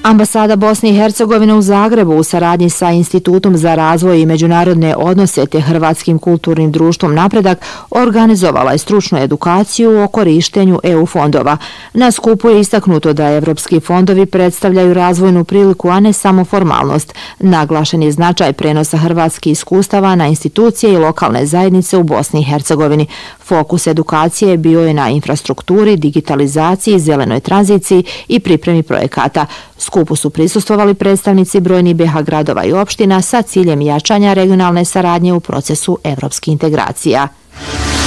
Ambasada Bosne i Hercegovine u Zagrebu u saradnji sa Institutom za razvoj i međunarodne odnose te Hrvatskim kulturnim društvom Napredak organizovala je stručnu edukaciju o korištenju EU fondova. Na skupu je istaknuto da evropski fondovi predstavljaju razvojnu priliku, a ne samo formalnost. Naglašen je značaj prenosa hrvatskih iskustava na institucije i lokalne zajednice u Bosni i Hercegovini. Fokus edukacije bio je na infrastrukturi, digitalizaciji, zelenoj tranziciji i pripremi projekata. Skupu su prisustvovali predstavnici brojnih BiH gradova i opština sa ciljem jačanja regionalne saradnje u procesu evropskih integracija.